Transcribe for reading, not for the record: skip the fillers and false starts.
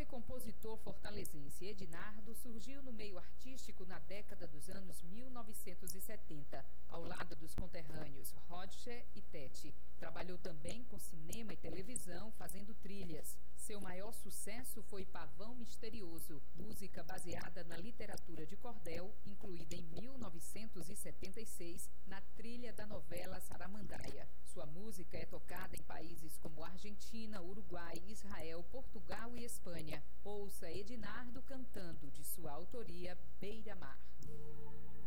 compositor fortalezense Ednardo surgiu no meio artístico na década dos anos 1970, ao lado dos conterrâneos Roger e Tete. Trabalhou também com cinema e televisão, fazendo trilhas. Seu maior sucesso foi Pavão Misterioso, música baseada na literatura de cordel, incluída em 1976 na trilha da novela Saramandaia. Sua música é tocada em países como Argentina, Uruguai, Israel, Portugal e Espanha. Ouça Ednardo cantando, de sua autoria, Beira-Mar.